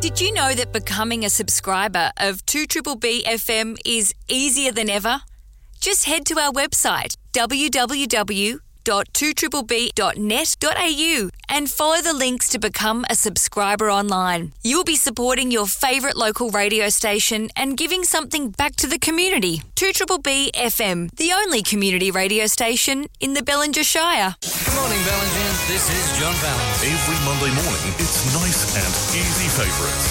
Did you know that becoming a subscriber of 2BBB FM is easier than ever? Just head to our website, www.2BBB.net.au, and follow the links to become a subscriber online. You'll be supporting your favourite local radio station and giving something back to the community. 2BBB FM, the only community radio station in the Bellinger Shire. Good morning, Bellinger. This is John Valens. Every Monday morning, it's nice and easy favourites.